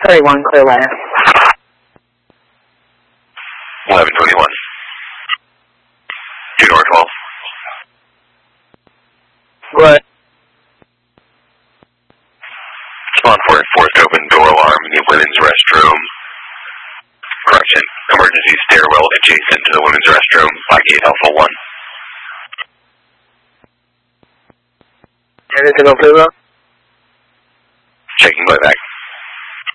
31, clear left. 1121. 2 door 12. Go ahead. On for enforced open door alarm in the women's restroom. Correction, emergency stairwell adjacent to the women's restroom by gate Alpha 1. Anything on playback? Checking playback.